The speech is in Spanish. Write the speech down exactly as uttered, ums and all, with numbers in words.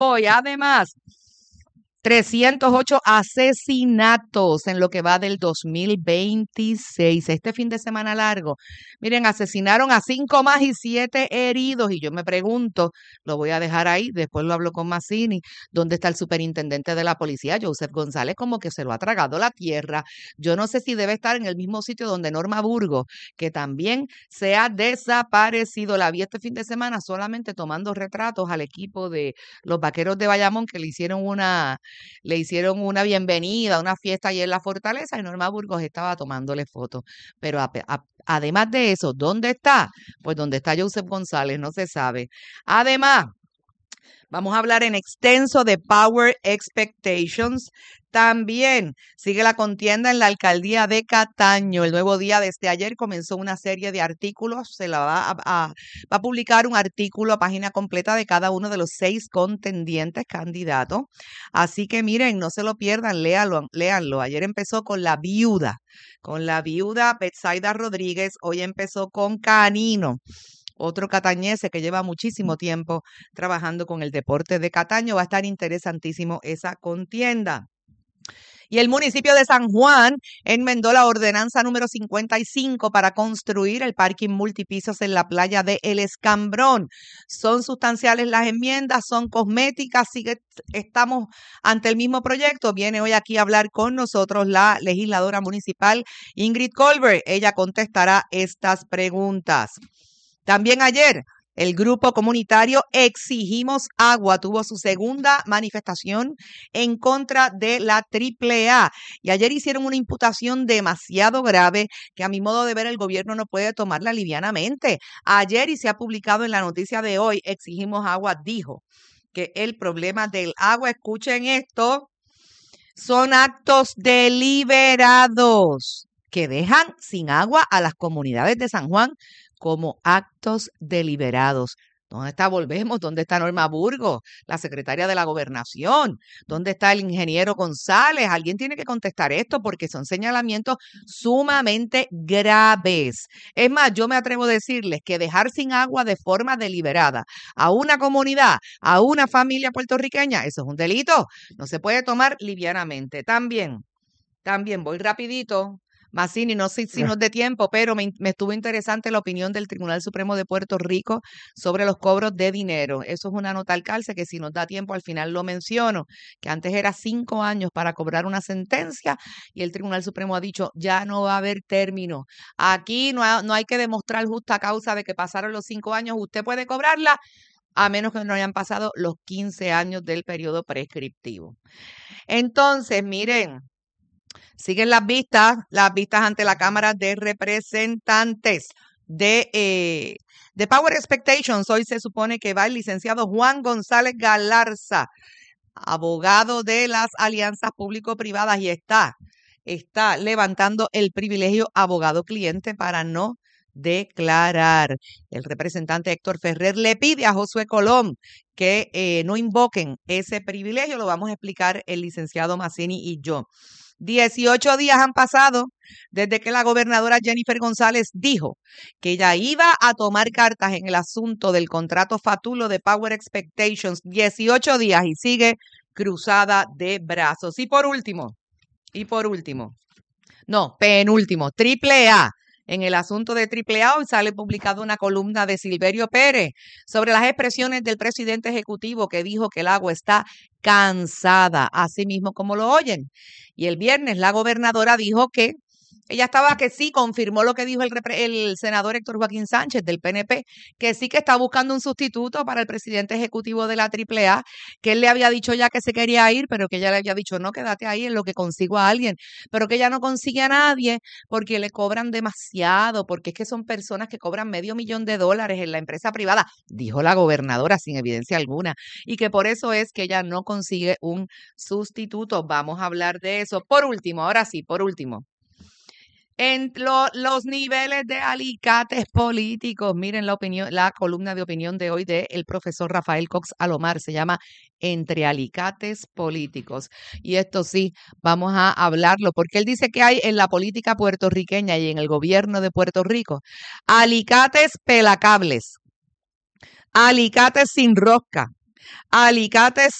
hoy. Además, trescientos ocho asesinatos en lo que va del dos mil veintiséis. Este fin de semana largo, miren, asesinaron a cinco más y siete heridos. Y yo me pregunto, lo voy a dejar ahí, después lo hablo con Mazzini, ¿dónde está el superintendente de la policía, Joseph González? Como que se lo ha tragado la tierra. Yo no sé si debe estar en el mismo sitio donde Norma Burgos, que también se ha desaparecido. La vi este fin de semana solamente tomando retratos al equipo de los Vaqueros de Bayamón, que le hicieron una le hicieron una bienvenida, una fiesta allí en la fortaleza, y Norma Burgos estaba tomándole fotos. Pero a, a, además de eso, ¿dónde está? Pues donde está Joseph González, no se sabe. Además, vamos a hablar en extenso de Power Expectations. También sigue la contienda en la alcaldía de Cataño. El Nuevo Día desde ayer comenzó una serie de artículos. Se la va a, a, va a publicar un artículo a página completa de cada uno de los seis contendientes candidatos. Así que miren, no se lo pierdan, léanlo, léanlo. Ayer empezó con la viuda, con la viuda Betsaida Rodríguez. Hoy empezó con Canino, otro catañese que lleva muchísimo tiempo trabajando con el deporte de Cataño. Va a estar interesantísimo esa contienda. Y el municipio de San Juan enmendó la ordenanza número cincuenta y cinco para construir el parking multipisos en la playa de El Escambrón. Son sustanciales las enmiendas, son cosméticas, sigue, estamos ante el mismo proyecto. Viene hoy aquí a hablar con nosotros la legisladora municipal Ingrid Colbert. Ella contestará estas preguntas. También ayer, el grupo comunitario Exigimos Agua tuvo su segunda manifestación en contra de la triple A. Y ayer hicieron una imputación demasiado grave que a mi modo de ver el gobierno no puede tomarla livianamente. Ayer, y se ha publicado en la noticia de hoy, Exigimos Agua dijo que el problema del agua, escuchen esto, son actos deliberados que dejan sin agua a las comunidades de San Juan como actos deliberados. ¿Dónde está? Volvemos. ¿Dónde está Norma Burgos, la secretaria de la Gobernación? ¿Dónde está el ingeniero González? Alguien tiene que contestar esto porque son señalamientos sumamente graves. Es más, yo me atrevo a decirles que dejar sin agua de forma deliberada a una comunidad, a una familia puertorriqueña, eso es un delito. No se puede tomar livianamente. También, también voy rapidito. Mazzini, no sé si nos dé tiempo, pero me, me estuvo interesante la opinión del Tribunal Supremo de Puerto Rico sobre los cobros de dinero. Eso es una nota al calce que si nos da tiempo al final lo menciono, que antes era cinco años para cobrar una sentencia y el Tribunal Supremo ha dicho ya no va a haber término. Aquí no, ha, no hay que demostrar justa causa de que pasaron los cinco años, usted puede cobrarla a menos que no hayan pasado los quince años del periodo prescriptivo. Entonces, miren, siguen las vistas, las vistas ante la Cámara de Representantes de, eh, de Power Expectations. Hoy se supone que va el licenciado Juan González Galarza, abogado de las alianzas público-privadas, y está, está levantando el privilegio abogado-cliente para no declarar. El representante Héctor Ferrer le pide a Josué Colón que eh, no invoquen ese privilegio. Lo vamos a explicar el licenciado Mazzini y yo. dieciocho días han pasado desde que la gobernadora Jennifer González dijo que ella iba a tomar cartas en el asunto del contrato fatulo de Power Expectations. dieciocho días y sigue cruzada de brazos. Y por último, y por último, no, penúltimo, triple A. En el asunto de triple A hoy sale publicada una columna de Silverio Pérez sobre las expresiones del presidente ejecutivo que dijo que el agua está cansada, así mismo como lo oyen. Y el viernes la gobernadora dijo que ella estaba que sí, confirmó lo que dijo el, el senador Héctor Joaquín Sánchez del P N P, que sí que está buscando un sustituto para el presidente ejecutivo de la triple A, que él le había dicho ya que se quería ir, pero que ella le había dicho, no, quédate ahí en lo que consigo a alguien, pero que ella no consigue a nadie porque le cobran demasiado, porque es que son personas que cobran medio millón de dólares en la empresa privada, dijo la gobernadora sin evidencia alguna, y que por eso es que ella no consigue un sustituto. Vamos a hablar de eso. Por último, ahora sí, por último. En lo, los niveles de alicates políticos, miren la opinión, la columna de opinión de hoy del profesor Rafael Cox Alomar, se llama Entre alicates políticos. Y esto sí, vamos a hablarlo, porque él dice que hay en la política puertorriqueña y en el gobierno de Puerto Rico alicates pelacables, alicates sin rosca Alicates